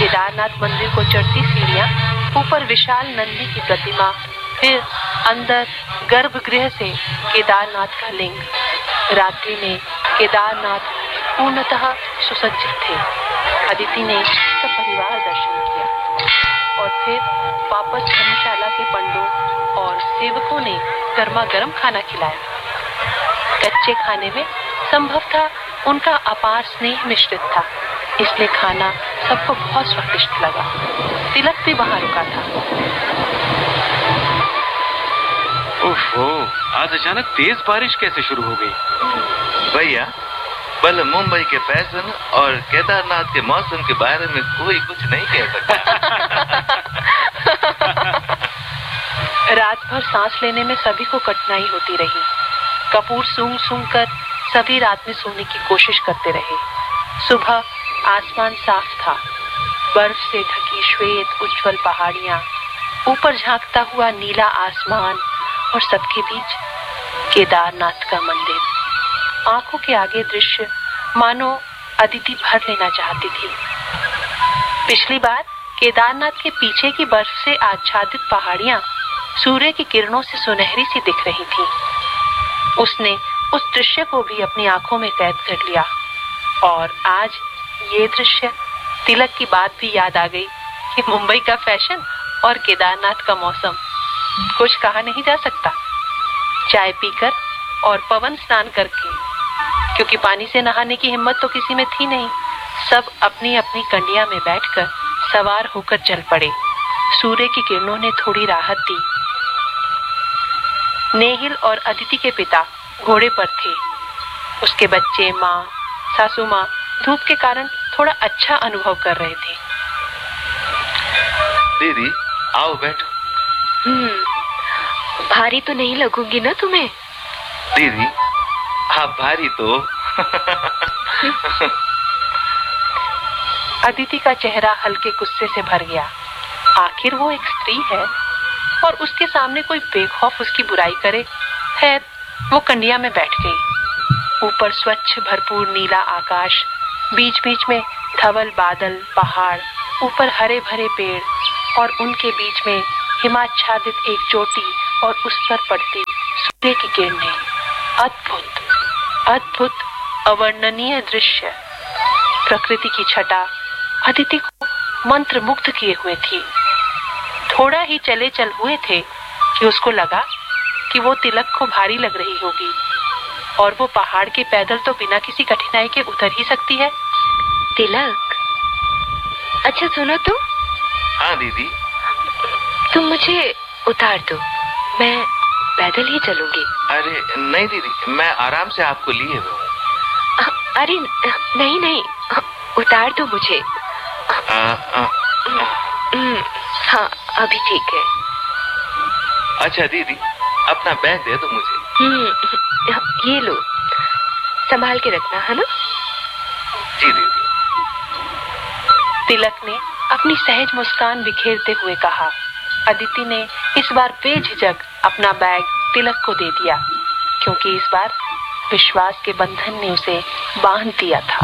केदारनाथ मंदिर को चढ़ती सीढ़ियां, ऊपर विशाल नंदी की प्रतिमा, फिर अंदर गर्भगृह से केदारनाथ का लिंग। रात्रि में केदारनाथ पूर्णतः सुसज्जित थे। अदिति ने सपरिवार दर्शन किया और फिर वापस धर्मशाला के पंडों और सेवकों ने गर्मा गर्म खाना खिलाया। कच्चे खाने में संभवतः उनका अपार स्नेह मिश्रित था, इसलिए खाना सबको बहुत स्वादिष्ट लगा। तिलक भी वहां रुका था। ओहो, आज अचानक तेज बारिश कैसे शुरू हो गई? भैया, बल मुंबई के फैशन और केदारनाथ के मौसम के बारे में कोई कुछ नहीं कह सकता। रात भर सांस लेने में सभी को कठिनाई होती रही। कपूर सूंघ सूंघ कर सभी रात में सोने की कोशिश करते रहे। सुबह आसमान साफ था, बर्फ से ढकी श्वेत उज्जवल पहाड़ियां, ऊपर झांकता हुआ नीला आसमान और सबके बीच केदारनाथ का मंदिर। आंखों के आगे दृश्य मानो अदिति भर लेना चाहती थी। पिछली बार केदारनाथ के पीछे की बर्फ से आच्छादित पहाड़ियां सूर्य की किरणों से सुनहरी सी दिख रही थी। उसने उस दृश्य को भी अपनी आंखों में कैद कर लिया और आज ये दृश्य, तिलक की बात भी याद आ गई कि मुंबई का फैशन और केदारनाथ का मौसम, कुछ कहा नहीं जा सकता। चाय पीकर और पवन स्नान करके, क्योंकि पानी से नहाने की हिम्मत तो किसी में थी नहीं, सब अपनी अपनी कंडिया में बैठकर सवार होकर चल पड़े। सूर्य की किरणों ने थोड़ी राहत दी। नेहिल और अदिति के पिता घोड़े पर थे। उसके बच्चे, माँ, सासू माँ धूप के कारण थोड़ा अच्छा अनुभव कर रहे थे। दीदी, आओ बैठो। भारी तो नहीं लगूंगी ना तुम्हें? दीदी, आप भारी तो। अदिति का चेहरा हल्के गुस्से से भर गया। आखिर वो एक स्त्री है और उसके सामने कोई बेखौफ उसकी बुराई करे। खैर, वो कंडिया में बैठ गई। ऊपर स्वच्छ भरपूर नीला आकाश, बीच बीच में धवल बादल, पहाड़, ऊपर हरे भरे पेड़ और उनके बीच में हिमाच्छादित एक चोटी और उस पर पड़ती सूर्य की किरणें। अद्भुत, अद्भुत, अवर्णनीय दृश्य। प्रकृति की छटा अदिति को मंत्रमुग्ध किए हुए थी। थोड़ा ही चले चल हुए थे कि उसको लगा कि वो तिलक को भारी लग रही होगी और वो पहाड़ के पैदल तो बिना किसी कठिनाई के उतर ही सकती है। तिलक, अच्छा सुनो तो। हाँ दीदी। तुम मुझे उतार दो, मैं पैदल ही चलूंगी। अरे नहीं दीदी, मैं आराम से आपको लिए हुए हूँ। अरे नहीं नहीं, उतार दो मुझे। हाँ, अभी ठीक है। अच्छा दीदी, अपना बैग दे दो मुझे। ये लो, संभाल के रखना, है ना? जी दीदी। तिलक ने अपनी सहज मुस्कान बिखेरते हुए कहा। अदिति ने इस बार बेझिझक अपना बैग तिलक को दे दिया, क्योंकि इस बार विश्वास के बंधन ने उसे बांध दिया था।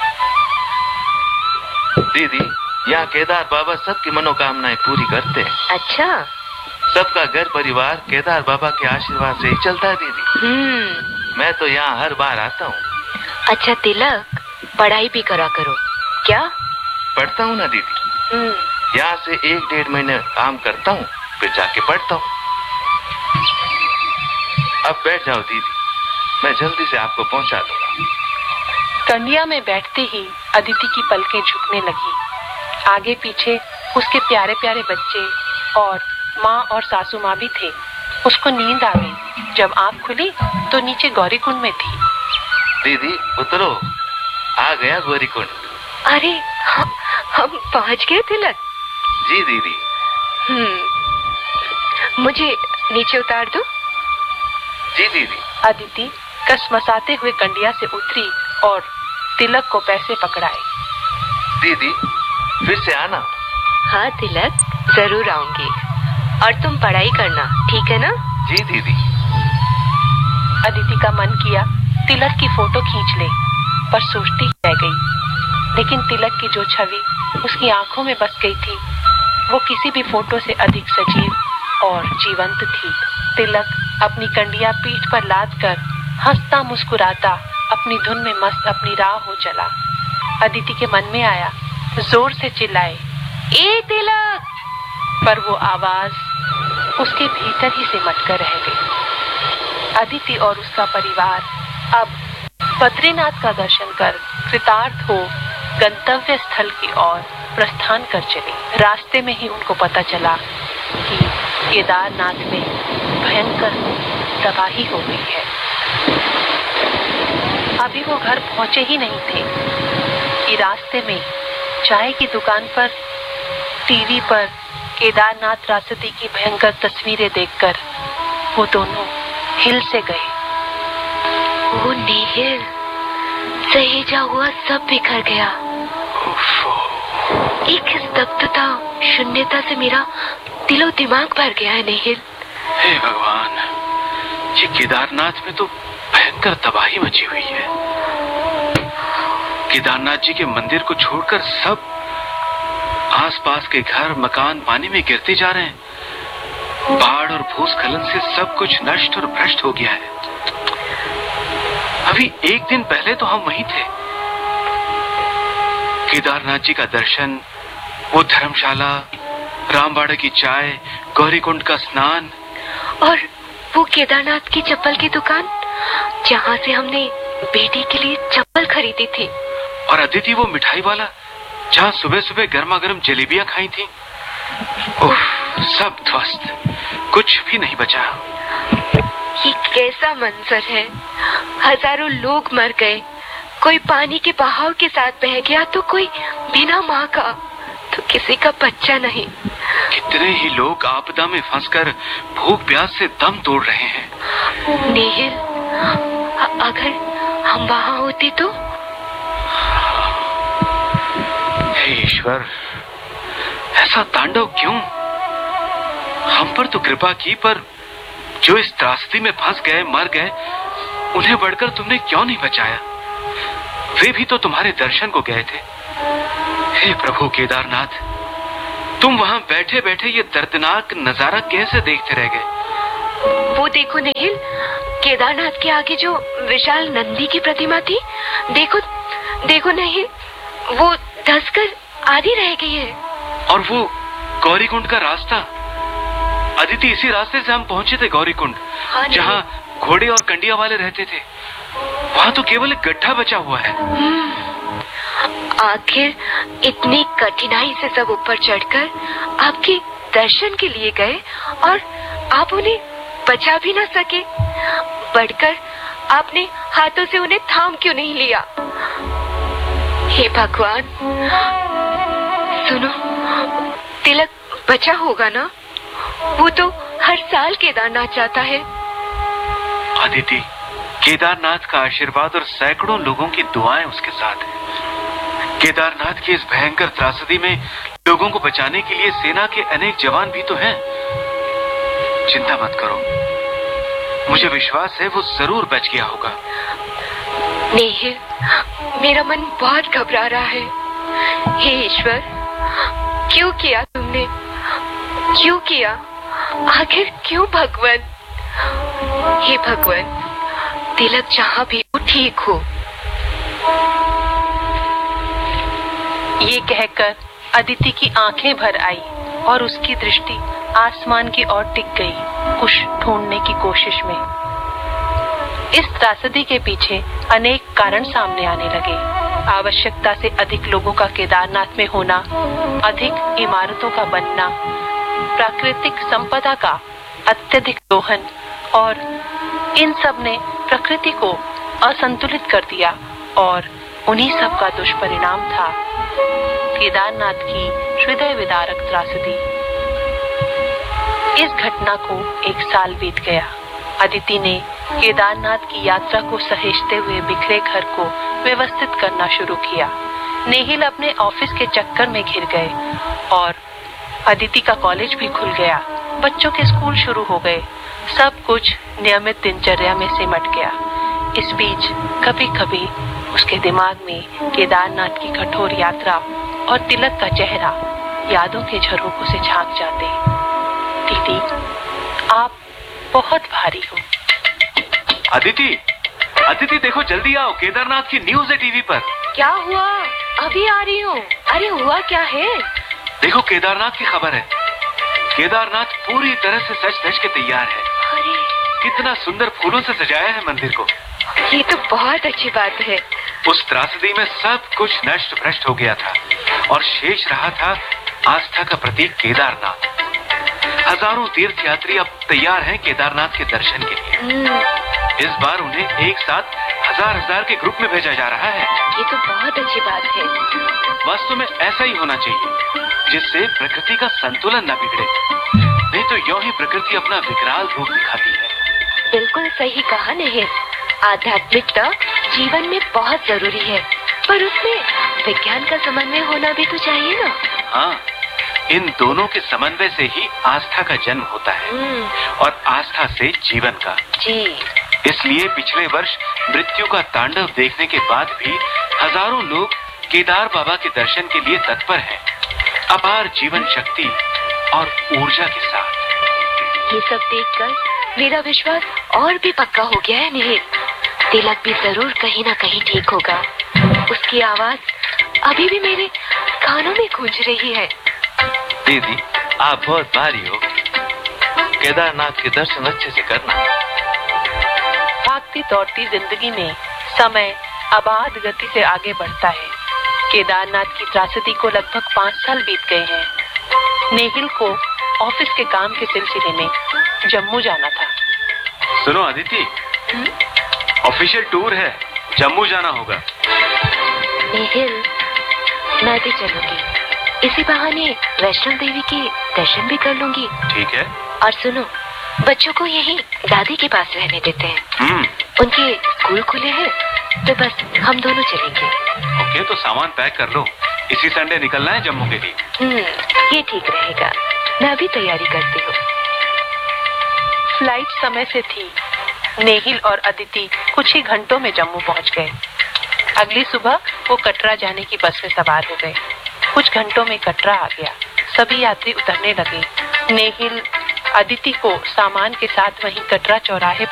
दीदी, यहाँ केदार बाबा सबकी मनोकामनाएं पूरी करते हैं। अच्छा? सबका घर परिवार केदार बाबा के आशीर्वाद से ही चलता है दीदी। मैं तो यहाँ हर बार आता हूँ। अच्छा तिलक, पढ़ाई भी करा करो। क्या? पढ़ता हूँ ना दीदी। यहाँ से 1-1.5 महीने काम करता हूँ, फिर जाके पढ़ता हूँ। अब बैठ जाओ दीदी, मैं जल्दी से आपको पहुँचा दूंगा। कंडिया में बैठते ही अदिति की पलकें झुकने लगी। आगे पीछे उसके प्यारे प्यारे बच्चे और माँ और सासू माँ भी थे। उसको नींद आ गई। जब आँख खुली तो नीचे गौरीकुंड में थी। दीदी उतरो, आ गया गौरीकुंड। अरे हम पहुँच गए तिलक। जी दीदी। मुझे नीचे उतार दो। जी दीदी। अदिति कसमसाते हुए कंडिया से उतरी और तिलक को पैसे पकड़ाए। दीदी फिर से आना। हाँ तिलक, जरूर आऊंगी। और तुम पढ़ाई करना, ठीक है ना? जी दीदी। अदिति का मन किया तिलक की फोटो खींच ले, पर सोचती रह गई। लेकिन तिलक की जो छवि उसकी आंखों में बस गई थी। वो किसी भी फोटो से अधिक सजीव और जीवंत थी। तिलक अपनी कंडिया पीठ पर लाद कर हंसता मुस्कुराता अपनी धुन में मस्त अपनी राह हो चला। अदिति के मन में आया, जोर से चिल्लाए, ए तिलक, पर वो आवाज उसके भीतर ही सिमट कर रह गई। अदिति और उसका परिवार अब बद्रीनाथ का दर्शन कर कृतार्थ हो गंतव्य स्थल की ओर प्रस्थान कर चले। रास्ते में ही उनको पता चला कि केदारनाथ में भयंकर तबाही हो गई है। अभी वो घर पहुंचे ही नहीं थे कि रास्ते में चाय की दुकान पर टीवी पर केदारनाथ त्रासदी की भयंकर तस्वीरें देखकर वो दोनों हिल से गए। वो नेहिल, सहेजा हुआ सब बिखर गया। एक स्तब्धता, शून्यता से मेरा दिलो दिमाग भर गया है नेहिल। हे भगवान, ये केदारनाथ में तो भयंकर तबाही मची हुई है। केदारनाथ जी के मंदिर को छोड़कर सब आसपास के घर मकान पानी में गिरते जा रहे हैं। बाढ़ और भूस्खलन से सब कुछ नष्ट और भ्रष्ट हो गया है। अभी एक दिन पहले तो हम वहीं थे। केदारनाथ जी का दर्शन, वो धर्मशाला, रामबाड़ा की चाय, गौरीकुंड का स्नान और वो केदारनाथ की चप्पल की दुकान जहाँ से हमने बेटी के लिए चप्पल खरीदी थी। और अदिति वो मिठाई वाला जहाँ सुबह सुबह गर्मा गर्म जलेबियां खाई थी। उफ, सब ध्वस्त, कुछ भी नहीं बचा। ये कैसा मंजर है। हजारों लोग मर गए, कोई पानी के बहाव के साथ बह गया तो कोई बिना माँ का, तो किसी का बच्चा नहीं। कितने ही लोग आपदा में फंसकर भूख प्यास से दम तोड़ रहे हैं। नेहिल, अगर हम वहाँ होते तो? हे ईश्वर, ऐसा तांडव क्यों? हम पर तो कृपा की, पर जो इस त्रासदी में फंस गए, मर गए, उन्हें बढ़कर तुमने क्यों नहीं बचाया? वे भी तो तुम्हारे दर्शन को गए थे। हे प्रभु केदारनाथ, तुम वहां बैठे बैठे ये दर्दनाक नजारा कैसे देखते रह गए? वो देखो नेहिल, केदारनाथ के आगे जो विशाल नंदी की प्रतिमा थी, देखो देखो नेहिल, वो धंसकर आधी रह गई है। और वो गौरीकुंड का रास्ता, अदिति, इसी रास्ते से हम पहुंचे थे गौरीकुंड। हाँ, जहाँ घोड़े और कंडिया वाले रहते थे, वहाँ तो केवल एक गड्ढा बचा हुआ है। आखिर इतनी कठिनाई से सब ऊपर चढ़कर आपके दर्शन के लिए गए और आप उन्हें बचा भी न सके। बढ़कर आपने हाथों से उन्हें थाम क्यों नहीं लिया? हे भगवान, सुनो, तिलक बचा होगा ना? वो तो हर साल केदारनाथ जाता है। अदिति, केदारनाथ का आशीर्वाद और सैकड़ों लोगों की दुआएं उसके साथ है। केदारनाथ की इस भयंकर त्रासदी में लोगों को बचाने के लिए सेना के अनेक जवान भी तो हैं। चिंता मत करो, मुझे विश्वास है वो जरूर बच गया होगा। नेहिल, मेरा मन बहुत घबरा रहा है। हे ईश्वर, क्यों किया तुमने? क्यों किया? आखिर क्यों भगवान? हे भगवान, तिलक जहाँ भी हो ठीक हो। ये कहकर अदिति की आंखें भर आई और उसकी दृष्टि आसमान की ओर टिक गई, कुछ ढूंढने की कोशिश में। इस त्रासदी के पीछे अनेक कारण सामने आने लगे। आवश्यकता से अधिक लोगों का केदारनाथ में होना, अधिक इमारतों का बनना, प्राकृतिक संपदा का अत्यधिक दोहन, और इन सब ने प्रकृति को असंतुलित कर दिया। और उन्हीं सब का दुष्परिणाम था केदारनाथ की हृदय विदारक त्रासदी। इस घटना को 1 साल बीत गया। अदिति ने केदारनाथ की यात्रा को सहेजते हुए बिखरे घर को व्यवस्थित करना शुरू किया। नेहिल अपने ऑफिस के चक्कर में घिर गए और अदिति का कॉलेज भी खुल गया। बच्चों के स्कूल शुरू हो गए। सब कुछ नियमित दिनचर्या में सिमट गया। इस बीच कभी कभी उसके दिमाग में केदारनाथ की कठोर यात्रा और तिलक का चेहरा यादों के झरोखों से झांक जाते। दीदी, आप बहुत भारी हो। अदिति, अदिति देखो जल्दी आओ, केदारनाथ की न्यूज है टीवी पर। क्या हुआ? अभी आ रही हूँ। अरे हुआ क्या है? देखो केदारनाथ की खबर है। केदारनाथ पूरी तरह से सज धज के तैयार है। अरे कितना सुंदर फूलों से सजाया है मंदिर को। ये तो बहुत अच्छी बात है। उस त्रासदी में सब कुछ नष्ट भ्रष्ट हो गया था और शेष रहा था आस्था का प्रतीक केदारनाथ। हजारों तीर्थयात्री अब तैयार हैं केदारनाथ के दर्शन के लिए। इस बार उन्हें एक साथ हजार के ग्रुप में भेजा जा रहा है। ये तो बहुत अच्छी बात है। वास्तव में ऐसा ही होना चाहिए, जिससे प्रकृति का संतुलन न बिगड़े। नहीं तो यूं ही प्रकृति अपना विकराल रूप दिखाती है। बिल्कुल सही कहा नहीं। आध्यात्मिकता जीवन में बहुत जरूरी है, पर उसमें विज्ञान का समन्वय होना भी तो चाहिए ना। हाँ, इन दोनों के समन्वय से ही आस्था का जन्म होता है और आस्था से जीवन का। जी। इसलिए पिछले वर्ष मृत्यु का तांडव देखने के बाद भी हजारों लोग केदार बाबा के दर्शन के लिए तत्पर हैं, अपार जीवन शक्ति और ऊर्जा के साथ। ये सब देखकर मेरा विश्वास और भी पक्का हो गया है। नहीं, तिलक भी जरूर कहीं ना कहीं ठीक होगा। उसकी आवाज अभी भी मेरे कानों में गूंज रही है। दीदी, आप बहुत भारी हो। केदारनाथ के दर्शन अच्छे से करना। भागती दौड़ती जिंदगी में समय अबाध गति से आगे बढ़ता है। केदारनाथ की त्रासदी को लगभग 5 साल बीत गए हैं। नेहिल को ऑफिस के काम के सिलसिले में जम्मू जाना था। सुनो अदिति, ऑफिशियल टूर है, जम्मू जाना होगा। नेहिल, मैं भी चलूंगी। इसी बहाने वैष्णो देवी के दर्शन भी कर लूंगी। ठीक है। और सुनो, बच्चों को यहीं दादी के पास रहने देते हैं। उनके स्कूल खुले हैं, तो बस हम दोनों चलेंगे। ओके, तो सामान पैक कर लो। इसी संडे निकलना है जम्मू के लिए। ये ठीक रहेगा। मैं अभी तैयारी करती हूँ। फ्लाइट समय से थी। नेहिल और अदिति कुछ ही घंटों में जम्मू पहुंच गए। अगली सुबह वो कटरा जाने की बस में सवार हो गए। कुछ घंटों में कटरा आ गया। सभी यात्री उतरने लगे। नेहिल अदिति को सामान के साथ वहीं कटरा चौराहे